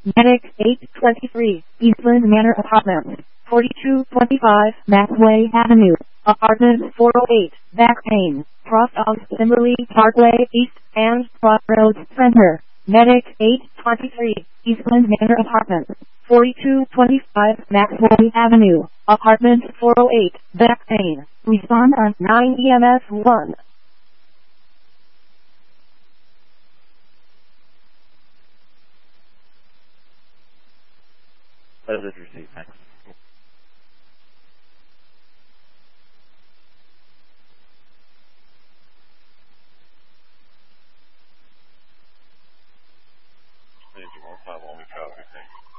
Medic 823, Eastland Manor Apartments, 4225, Maxway Avenue, Apartment 408, Back Pain, cross of Kimberly Parkway East and Crossroads Center. Medic 823, Eastland Manor Apartments, 4225, Maxway Avenue, Apartment 408, Back Pain. Respond on 9 EMS 1. Message received. Thanks. Need you more time while we copy things.